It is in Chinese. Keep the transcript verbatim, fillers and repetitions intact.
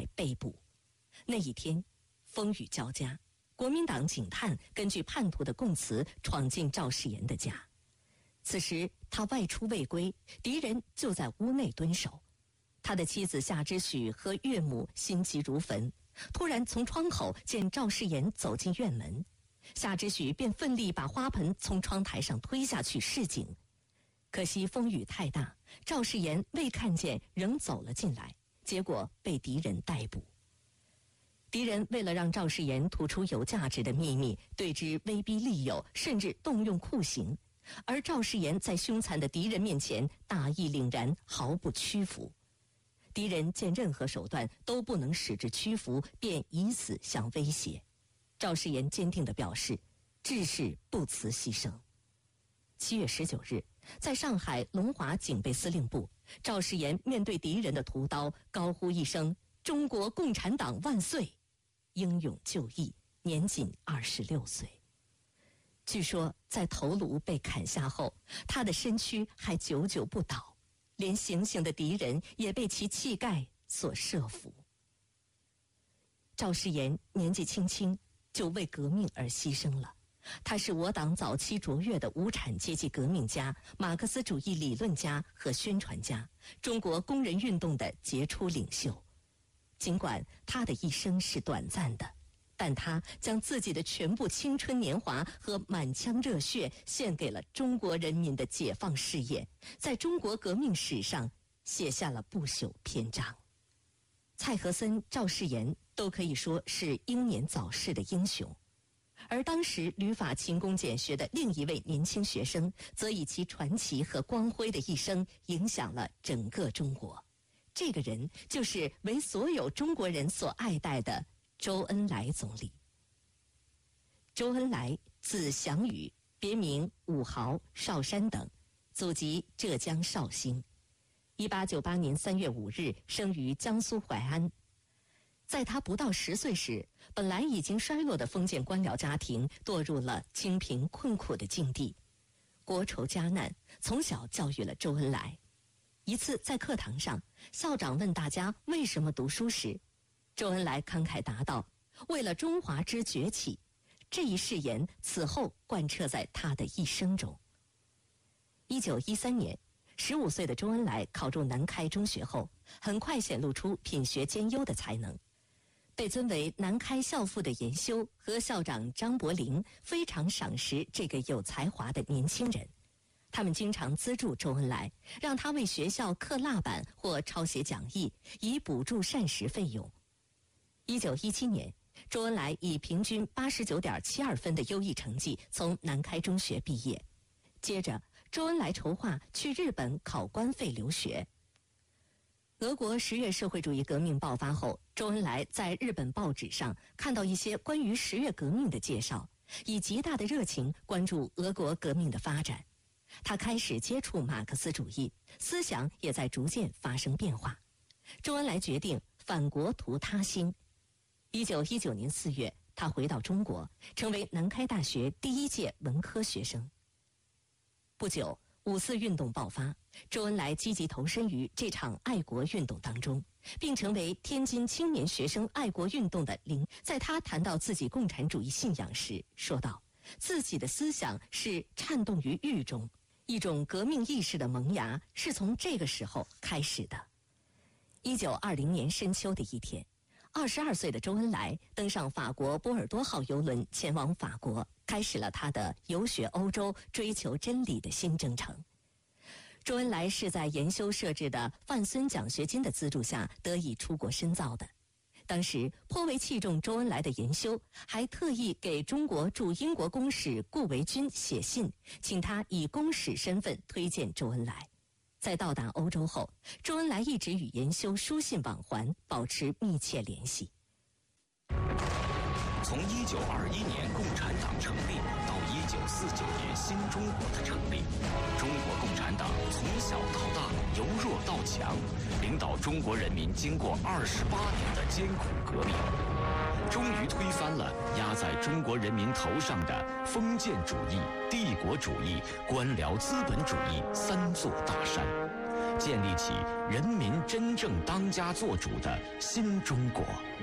来被捕。那一天风雨交加，国民党警探根据叛徒的供词闯进赵世炎的家。此时他外出未归，敌人就在屋内蹲守。他的妻子夏之许和岳母心急如焚，突然从窗口见赵世炎走进院门，夏之许便奋力把花盆从窗台上推下去示警。可惜风雨太大，赵世炎未看见，仍走了进来，结果被敌人逮捕。敌人为了让赵世炎吐出有价值的秘密，对之威逼利诱，甚至动用酷刑。而赵世炎在凶残的敌人面前大义凛然，毫不屈服。敌人见任何手段都不能使之屈服，便以死相威胁。赵世炎坚定地表示，志士不辞牺牲。七月十九日，在上海龙华警备司令部，赵世炎面对敌人的屠刀，高呼一声“中国共产党万岁”，英勇就义，年仅二十六岁。据说在头颅被砍下后，他的身躯还久久不倒，连行刑的敌人也被其气概所慑服。赵世炎年纪轻轻就为革命而牺牲了，他是我党早期卓越的无产阶级革命家、马克思主义理论家和宣传家，中国工人运动的杰出领袖。尽管他的一生是短暂的，但他将自己的全部青春年华和满腔热血献给了中国人民的解放事业，在中国革命史上写下了不朽篇章。蔡和森、赵世炎都可以说是英年早逝的英雄，而当时旅法勤工俭学的另一位年轻学生，则以其传奇和光辉的一生影响了整个中国。这个人就是为所有中国人所爱戴的周恩来总理。周恩来字祥宇，别名武豪、少山等，祖籍浙江绍兴。一八九八年三月五日生于江苏淮安。在他不到十岁时，本来已经衰落的封建官僚家庭堕入了清贫困苦的境地，国仇家难从小教育了周恩来。一次在课堂上，校长问大家为什么读书时，周恩来慷慨答道：“为了中华之崛起。”这一誓言此后贯彻在他的一生中。一九一三年，十五岁的周恩来考入南开中学后，很快显露出品学兼优的才能。被尊为南开校父的严修和校长张伯苓非常赏识这个有才华的年轻人，他们经常资助周恩来，让他为学校刻蜡板或抄写讲义，以补助膳食费用。一九一七年，周恩来以平均八十九点七二分的优异成绩从南开中学毕业。接着，周恩来筹划去日本考官费留学。俄国十月社会主义革命爆发后，周恩来在日本报纸上看到一些关于十月革命的介绍，以极大的热情关注俄国革命的发展。他开始接触马克思主义，思想也在逐渐发生变化。周恩来决定返国图他兴。一九一九年四月，他回到中国，成为南开大学第一届文科学生。不久，五四运动爆发，周恩来积极投身于这场爱国运动当中，并成为天津青年学生爱国运动的领。在他谈到自己共产主义信仰时，说道：“自己的思想是颤动于狱中，一种革命意识的萌芽是从这个时候开始的。”一九二零年深秋的一天，二十二岁的周恩来登上法国波尔多号邮轮前往法国，开始了他的游学欧洲、追求真理的新征程。周恩来是在研修设置的范孙奖学金的资助下得以出国深造的。当时颇为器重周恩来的研修，还特意给中国驻英国公使顾维钧写信，请他以公使身份推荐周恩来。在到达欧洲后，周恩来一直与研修书信往还，保持密切联系。 从一九二一年共产党成立到一九四九年新中国的成立，中国共产党从小到大，由弱到强，领导中国人民经过二十八年的艰苦革命，终于推翻了压在中国人民头上的封建主义、帝国主义、官僚资本主义三座大山， 建立起人民真正当家作主的新中国。